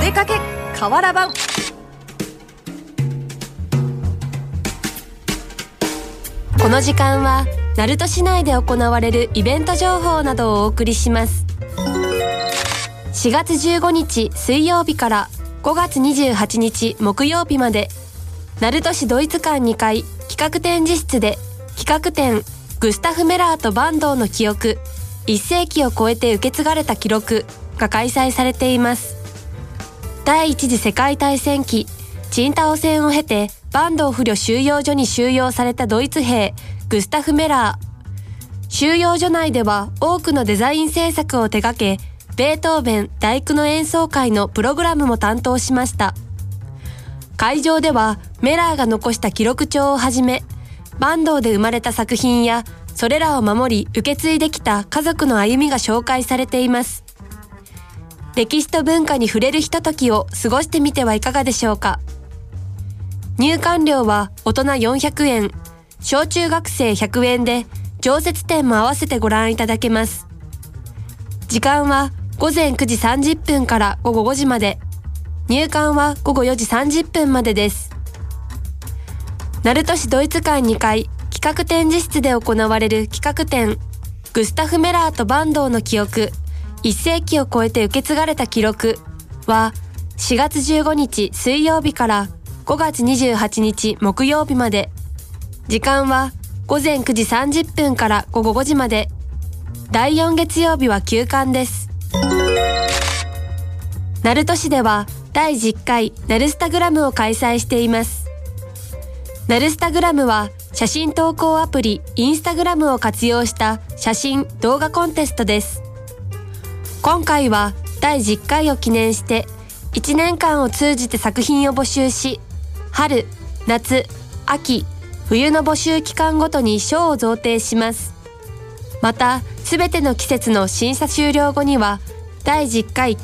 声かけ河原版。この時間は鳴門市内で行われるイベント情報などをお送りします。4月15日水曜日から5月28日木曜日まで、鳴門市ドイツ館2階企画展示室で企画展グスタフ・メラーと坂東の記憶、1世紀を超えて受け継がれた記録が開催されています。第一次世界大戦期、チンタオ戦を経て坂東捕虜収容所に収容されたドイツ兵グスタフ・メラー。収容所内では多くのデザイン制作を手掛け、ベートーベン第9の演奏会のプログラムも担当しました。会場ではメラーが残した記録帳をはじめ、坂東で生まれた作品やそれらを守り受け継いできた家族の歩みが紹介されています。歴史と文化に触れるひとときを過ごしてみてはいかがでしょうか。入館料は大人400円、小中学生100円で、常設展も合わせてご覧いただけます。時間は午前9時30分から午後5時まで、入館は午後4時30分までです。鳴門市ドイツ館2階企画展示室で行われる企画展グスタフ・メラーと坂東の記憶、1世紀を超えて受け継がれた記録は4月15日水曜日から5月28日木曜日まで、時間は午前9時30分から午後5時まで、第4月曜日は休館です。鳴門市では第10回ナルスタグラムを開催しています。ナルスタグラムは写真投稿アプリインスタグラムを活用した写真動画コンテストです。今回は第10回を記念して1年間を通じて作品を募集し、春、夏、秋、冬の募集期間ごとに賞を贈呈します。また、すべての季節の審査終了後には第10回